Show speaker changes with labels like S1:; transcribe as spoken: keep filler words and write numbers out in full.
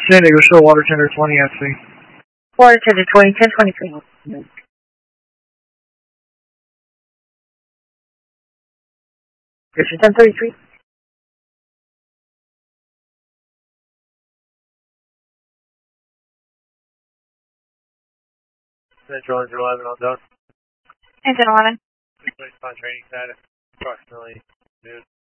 S1: San Diego Shore, water tender twenty F C.
S2: Water tender twenty, ten twenty-three. Gibson ten thirty-three.
S3: Central Engine eleven on done.
S2: Engine eleven.
S3: On training status, approximately noon.